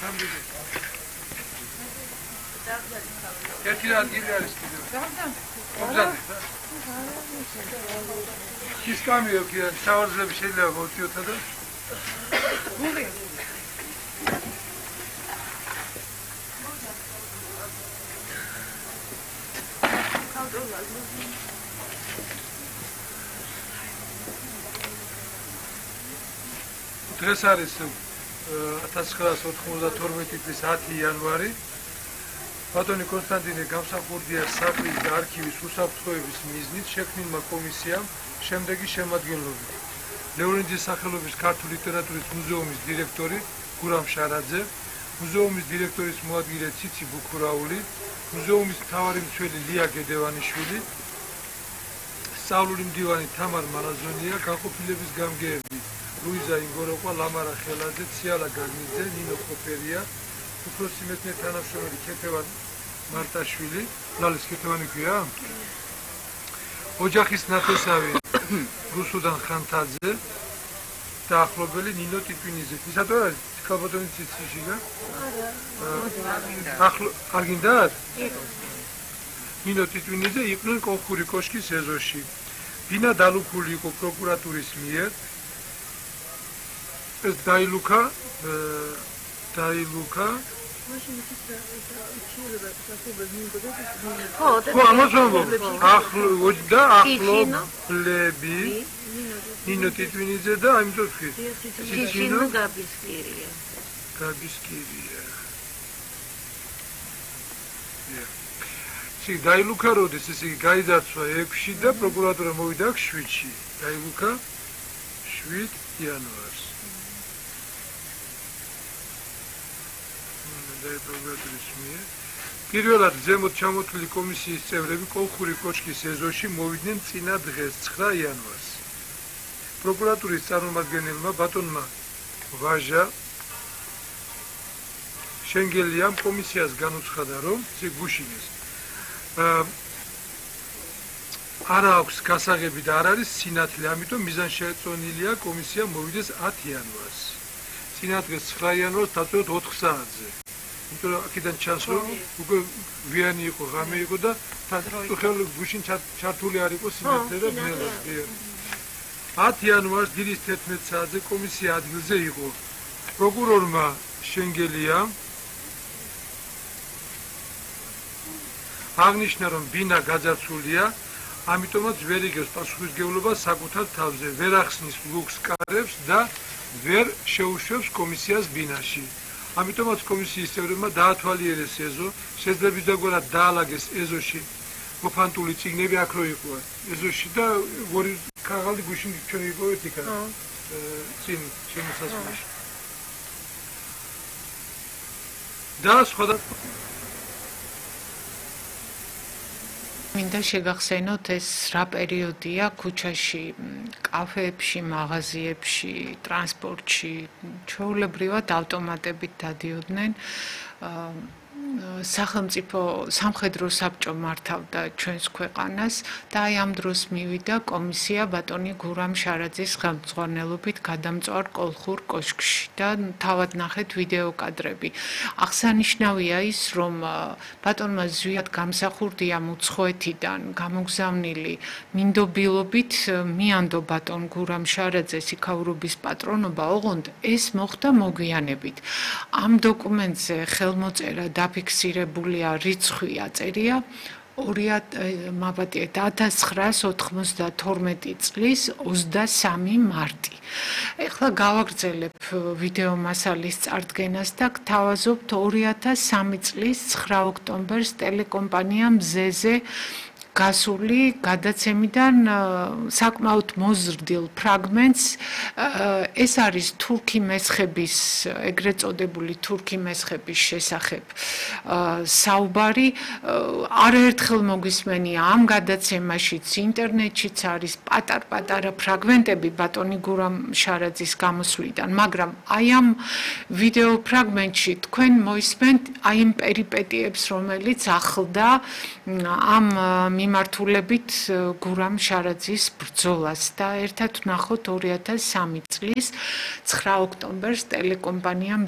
ერთი ადგილი არის კიდევ. მოგზადეთ რა? ის კამიო კი შავარდები შეიძლება მოვწიოთ და გული დღეს არის 1992 წლის 10 იანვარი. ბატონი კონსტანტინე გამსახურდია საყრის და არქივის უსაფრთხოების მიზნით შექმნილმა კომისიამ შემდეგი შემადგენლობით: ლეონიძის სახელობის ქართული ლიტერატურის მუზეუმის დირექტორი გურამ შარაძე, მუზეუმის დირექტორის მოადგილე ციცი ბუქურაული, მუზეუმის მთავარი მცველი ლია გედევანიშვილი, სწავლული მდივანი თამარ მალაზონია, განყოფილების გამგეები ლუიზა ინგოროყვა, ლამარა ხელაძე, ციალა გაგნიძე, ნინო ხოფერია, უფროსი მეცნიერ თანამშრომელი ქეთევან მარტაშვილი, ლალის ქეთევანი ქვია? ოჯახის ნათესავი რუსუდან ხანთაძე, დაახლოებელი ნინო ტიტვინიძე. ისადო არის ქალბატონი ციციშიგა? არ გინდათ? ნინო ტიტვინიძე იყვნენ კოლხური კოშკის ეზოში. ბინა დალუქული იყო პროკურატურის მიერ. ეს დაილუქა ახლობლები ნინო ტიტვინიძე და ამიტომ თქვი ციცინო გაბისკირია სი დაილუქა როდის ეს იგი გაიძარცვა 6-ში და პროკურატურა მოვიდა 7-ში დაილუქა 7 იანვარს პირველად ზემოთ ჩამოთვლილი კომისიის წევრები კოლხური კოშკის ეზოში მოვიდნენ წინა დღეს 9 იანვარს. პროკურატურის წარმომადგენელმა ბატონმა ვაჟა შენგელიამ კომისიას განუცხადა, რომ გუშინეს არ აქვს გასაღები და არ არის სინათლე, ამიტომ მიზანშეწონილია კომისია მოვიდეს 10 იანვარს. სინათლეს 9 იანვარს დაწვევთ 4 საათზე. იმიტომ რომ აქედან ჩანს რომ უკვე ვიანი იყო, ღამე იყო და ხელი გუშინ ჩართული არ იყო სინათლე და ბნელად. 10 იანვარს დილის 11 საათზე კომისია ადგილზე იყო. პროკურორმა შენგელიამ აღნიშნა რომ ბინა გაძარცვულია, ამიტომაც ვერ იგებს პასუხისმგებლობას საკუთარ თავზე, ვერ ახსნის ლუქს კარებს და ვერ შეუშვებს კომისიას ბინაში. ამიტომაც კომისიის წევრებმა დაათვალიერეს ეზო, შეძლებს დაგვარად დაალაგეს ეზოში მოფანტული წიგნები აქ რო იყო ეზოში და ორი ქაღალდი გუშინ ჩვენ იპოვეთ იქა წინ შემოსასვლელში. და სხვადასხვა მინდა შეგახსენოთ ეს რა პერიოდია ქუჩაში, კაფეებში, მაღაზიებში, ტრანსპორტში, ჩვეულებრივად ავტომატებით დადიოდნენ. სახელმწიფო სამხედრო საბჭო მართავდა ჩვენს ქვეყანას და აი ამ დროს მივიდა კომისია ბატონი გურამ შარაძის ხელმძღვანელობით გადამწვარ კოლხურ კოშკში და თავად ნახეთ ვიდეო კადრები. აღსანიშნავია ის, რომ ბატონმა ზვიად გამსახურდია უცხოეთიდან გამოგზავნილი მინდობილობით მიანდო ბატონ გურამ შარაძეს იქაურობის პატრონობა, ოღონდ ეს მოხდა მოგვიანებით. ამ დოკუმენტზე ხელმოწერა დაფიქსირებულია რიცხვი აწერია 1992 წლის 23 მარტი. ეხლა გავაგრძელებ ვიდეო მასალის წარდგენას და გთავაზობთ 2003 წლის 9 ოქტომბერს ტელეკომპანია მზეზე გასული გადაცემიდან საკმაოდ მოზრდილ ფრაგმენტს. ეს არის თურქი მესხების, ეგრეთ წოდებული თურქი მესხების შესახებ საუბარი. არაერთხელ მოგვისმენია ამ გადაცემაშიც, ინტერნეტშიც არის პატარ-პატარა ფრაგმენტები ბატონი გურამ შარაძის გამოსვლიდან, მაგრამ აი ამ ვიდეო ფრაგმენტში თქვენ მოისმენთ აი იმ პერიპეტიებს, რომელიც ახლდა ამ მიმართულებით გურამ შარაძის ბრძოლას და ერთად ვნახოთ 2003 წლის 9 ოქტომბერს ტელეკომპანია